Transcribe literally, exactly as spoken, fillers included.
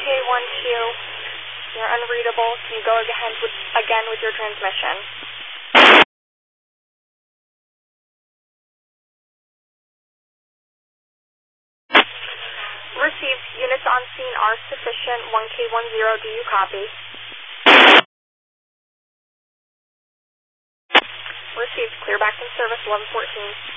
K one two, you're unreadable. Can you go ahead with, again with your transmission? Received. Units on scene are sufficient. one K one zero, do you copy? Received. Clear back in service, eleven fourteen.